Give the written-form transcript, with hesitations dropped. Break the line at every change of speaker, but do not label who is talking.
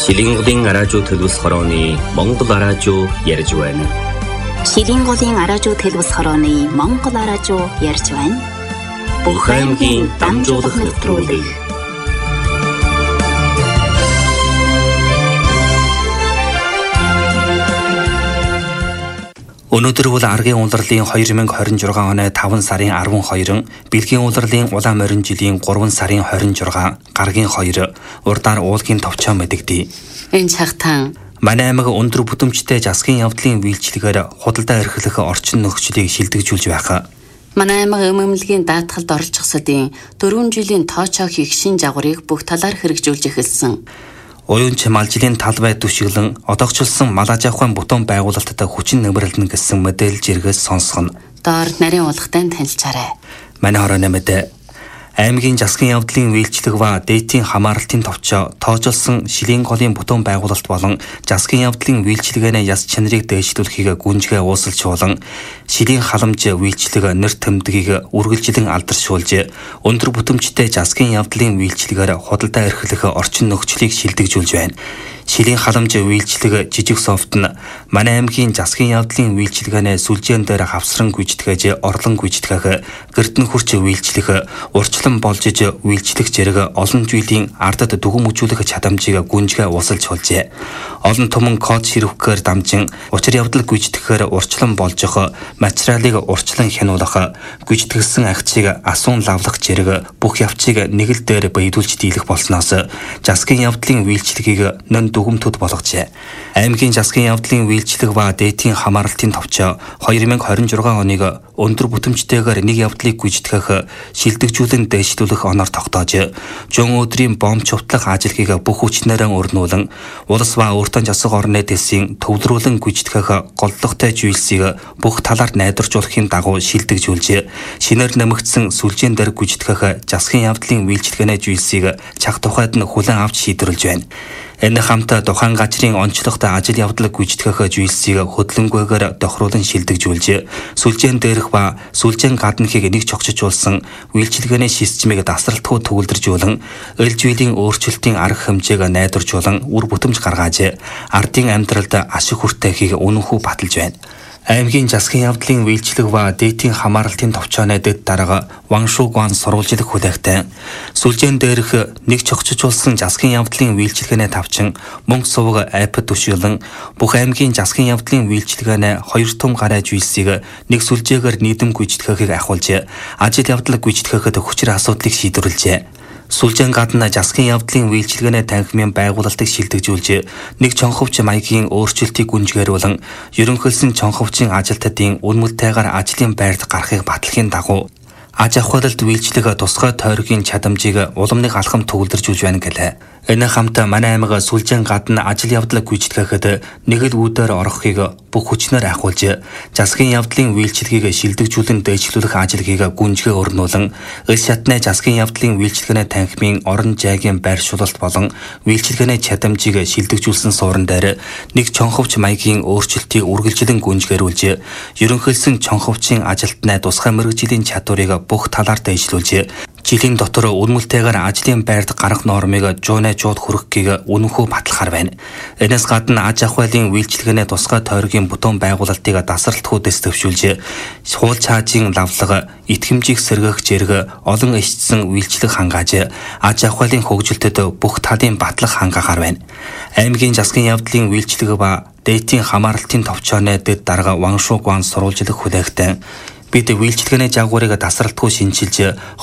Шилийн голын араажуу төлөвс хорооны Монгол араажуу ярьж байна.
Шилийн голын араажуу төлөвс хорооны Монгол араажуу ярьж байна.
Бүх аймгийн дамжуулах нэвтрүүлэг. Өнөөдөр бол аргийн улирлын 2026 оны 5 сарын 12, бэлгийн улирлын улаан морин жилийн 3 сарын 26, гаргийн 2, урдаар уулгийн товчоо мэдэгдэе.
Энэ цагтаан
манай аймаг өндөр бүтэмжтэй засгийн явдлын үйлчлэгээр худалдаа эрхлэх орчин нөхцөлийг шилдэгжүүлж байх.
манай аймаг эмэмлэгийн даатгалд оролцохсодын 4 жилийн тоочоо хийх шин жагварыг бүх талаар хэрэгжүүлж эхэлсэн.
Уюунч малжилийн талбай түшиглэн одоогчлсон мал аж ахуйн бүтээн байгуулалтад хүчин нэмэрлэн гэсэн мэдээлэл жиргээс сонсгоно.
Доор нарийн уулгатай танилцаарай.
Манай хорооны мэдээ. Аймгийн засгийн явдлын үйлчлэг ба дээдийн хамааралтын товчоо тоожолсон шилийн голын бүтээн байгуулалт болон засгийн явдлын үйлчлэгээний яс чанарыг дээшлүүлэхийг гүнжгээ уусалжуулан шилийн халамж үйлчлэг нэр тэмдгийг үргэлжлэн алдаршуулж өндөр бүтэмжтэй засгийн явдлын үйлчлэгээр худалдаа эрхлэх орчин нөхцөлийг шилдэгжүүлж байна. Шилийн халамж үйлчлэг жижиг софт нь манай аймгийн засгийн явдлын үйлчлэгээний сүлжээн дээр хавсран гүйцэтгэж орлон гүйцэтгэх гэрдэн хурц үйлчлэх урчлан болж үйлчлэх зэрэг олон жилийн ардад дүгэн мүжүүлэх чадамжийг гүнжгээ уусалж холжээ. Олон түмэн код ширвэхээр дамжин учир явдал гүйцэтгэхээр урчлан болжох материалыг урчлан хянуулах гүйцэтгсэн агцыг асуун лавлах зэрэг бүх явцыг нэг л дээр биелүүлж дийлэх болсноос засгийн явдлын үйлчлэгийг нэн дүгэмтүүд болгожээ. Аймгийн засгийн явдлын үйлчлэг ба дээдийн хамааралтын товчоо 2026 оныг өндөр бүтэмжтэйгээр нэг явдлыг гүйцэтгэх шилдэгжүүлэн дээшлүүлэх оноор тогтоож, 100 өдрийн бомб чувтлах ажилхийг бүх хүчнээрээ өрнүүлэн, улс ба өөртөө засаг орны дэсийн төвлөрүүлэн гүйцэтгэх голлогтой зүйлсийг бүх талаар найдваржуулахын дагуу шилдэгжүүлж, шинээр нэмэгдсэн сүлжээн дээр гүйцэтгэх засгийн явдлын үйлчлэгээний зүйлсийг чах тухайд нь хүлээн авч шийдвэрлэж байна. Энэ хамт тухайн газрын онцлогтой ажил явдал гүйцэтгэх зүйлсийг хөдөлгөөнгээр тохируулан шилдэгжүүлж, сүлжээн дээрх ба сүлжээн гаднахыг нэг чогчжуулсан үйлчилгээний системийг тасралтгүй төвлөржүүлэн, эл жилийн өөрчлөлтийн арга хэмжээг найдваржуулан үр бүтэмж гаргааж, ардын амьдралд ашиг хүртэхийг үнэнхүү баталж байна. Аймгийн засгийн явдлын үйлчлэг ба дээдийн хамааралтын товчооны дэд дарга Ваншуугуан сурвалжлах хүлээгтэй сүлжээн дээрх нэг чогчжуулсан засгийн явдлын үйлчлэгээний тавчин мөнгө сувг айпад түшиглэн бүх аймгийн засгийн явдлын үйлчлэгээний 2 том гараа зүйлсийг нэг сүлжээгээр нийтэм гүйцэтгэхийг ахуулж, ажил явдал гүйцэтгэхэд хүчээр асуудлыг шийдвэрлэжээ. Сүлжээн гадна засгийн явдлын үйлчлэгээний танхимын байгуулалтыг шилдэгжүүлж, нэг чонховч маягийн өөрчлөлтийг гүнжгээрүүлэн, ерөнхийлсөн чонховчийн ажилтнуудын үнэмэлтэйгээр ажлын байрт гарахыг батлахын дагуу аж ахуйлалд үйлчлэх тусгай тойргийн чадамжийг уламжлалт алхам төвлөржүүлж байна гэлээ. Энэ хамт манай аймаг сүлжээн гадна ажил явдал гүйцэтгэхэд нэг л үүдээр орохыг бүх хүчнээр ахуулж, засгийн явдлын үйлчлэгийг шилдэгжүүлэн дээшлүүлэх ажилхийг гүнжгээ өрнүүлэн, эл шатны засгийн явдлын үйлчлэгээний танхимын орон жайгийн байр шуулалт болон үйлчлэгээний чадамжийг шилдэгжүүлсэн суурин дээр нэг чонховч маягийн өөрчлөлтийг үргэлжлэн гүнжгээрүүлж, ерөнхийлсөн чонховчийн ажилтнаа тусгай мэргэжлийн чадварыг бүх талаар дээшлүүлж, жилийн дотор үнэмэлтэйгээр ажлын байрт гарах нормыг жууд хүргэхийг үнэнхүү батлахаар байна. Энэс гадна аж ахуйлын үйлчлэгээний тусгай тойргийн бүтээн байгуулалтыг тасралтгүй дэс төвшүүлж, хуул цаажийн лавлага, итгэмжийг сэргэх зэрэг олон ишцсэн үйлчлэг хангааж, аж ахуйлын хөгжилтөд бүх талын батлах хангахаар байна. Аймгийн засгийн явдлын үйлчлэг ба дээдийн хамааралтын товчооны дэд дарга Ваншуугуан сурвалжлах хүлээгтэй бид үйлчлэгээний жагварыг тасралтгүй шинжилж,